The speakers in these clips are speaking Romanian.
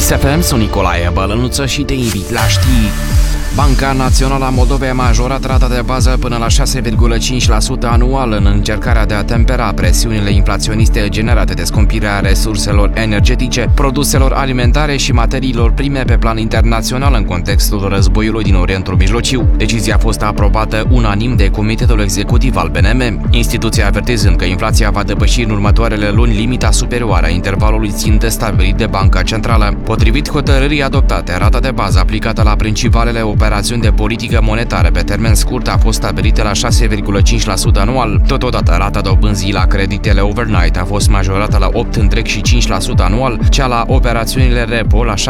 Kiss FM, sunt Nicolae Bălănuță și te invit la știri. Banca Națională a Moldovei a majorat rata de bază până la 6,5% anual în încercarea de a tempera presiunile inflaționiste generate de scumpirea resurselor energetice, produselor alimentare și materiilor prime pe plan internațional în contextul războiului din Orientul Mijlociu. Decizia a fost aprobată unanim de Comitetul Executiv al BNM, instituția avertizând că inflația va depăși în următoarele luni limita superioară a intervalului țintă stabilit de Banca Centrală. Potrivit hotărârii adoptate, rata de bază aplicată la principalele operațiuni de politică monetară pe termen scurt a fost stabilită la 6,5% anual. Totodată, rata dobânzii la creditele overnight a fost majorată la 8,5% anual, cea la operațiunile repo la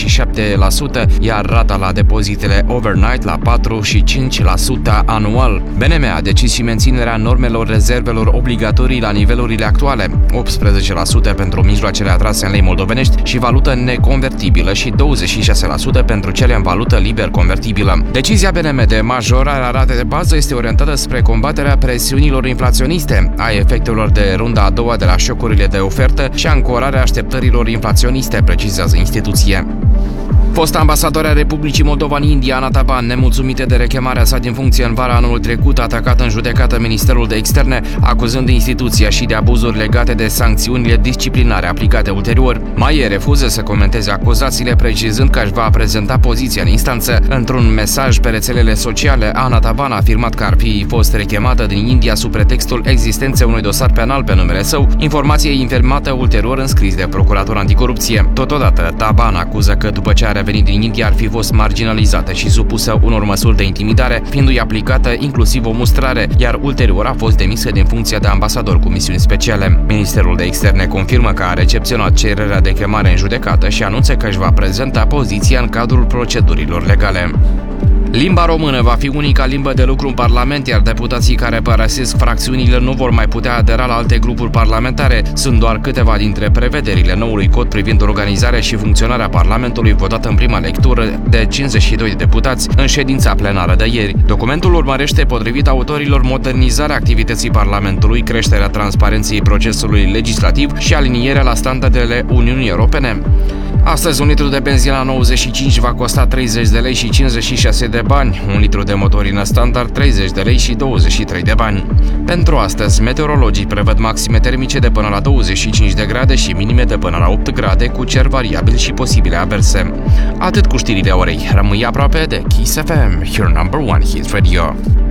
6,7%, iar rata la depozitele overnight la 4,5% anual. BNM a decis și menținerea normelor rezervelor obligatorii la nivelurile actuale, 18% pentru mijloacele atrase în lei moldovenești și valută neconvertibilă și 26% pentru cele în valută liber convertibilă. Decizia BNM de majorare a ratei de bază este orientată spre combaterea presiunilor inflaționiste, a efectelor de runda a doua de la șocurile de ofertă și ancorarea așteptărilor inflaționiste, precizează instituția. Fosta ambasadoarea Republicii Moldova în India, Ana Taban, nemulțumită de rechemarea sa din funcție în vara anul trecut, a atacat în judecată Ministerul de Externe, acuzând instituția și de abuzuri legate de sancțiunile disciplinare aplicate ulterior. Mai refuză să comenteze acuzațiile, precizând că își va prezenta poziția în instanță. Într-un mesaj pe rețelele sociale, Ana Taban a afirmat că ar fi fost rechemată din India sub pretextul existenței unui dosar penal pe numele său, informație infirmată ulterior în scris de procurator anticorupție. Totodată, Taban acuză că după ce a revenit din India ar fi fost marginalizată și supusă unor măsuri de intimidare, fiindu-i aplicată inclusiv o mustrare, iar ulterior a fost demisă din funcția de ambasador cu misiuni speciale. Ministerul de Externe confirmă că a recepționat cererea de chemare în judecată și anunță că își va prezenta poziția în cadrul procedurilor legale. Limba română va fi unica limbă de lucru în Parlament, iar deputații care părăsesc fracțiunile nu vor mai putea adera la alte grupuri parlamentare. Sunt doar câteva dintre prevederile noului cod privind organizarea și funcționarea Parlamentului votat în prima lectură de 52 de deputați în ședința plenară de ieri. Documentul urmărește, potrivit autorilor, modernizarea activității Parlamentului, creșterea transparenței procesului legislativ și alinierea la standardele Uniunii Europene. Astăzi, un litru de benzină 95 va costa 30 de lei și 56 de bani, un litru de motorină standard 30 de lei și 23 de bani. Pentru astăzi, meteorologii prevăd maxime termice de până la 25 de grade și minime de până la 8 grade, cu cer variabil și posibile averse. Atât cu știrile orei. Rămâi aproape de Kiss FM, your number one hit radio.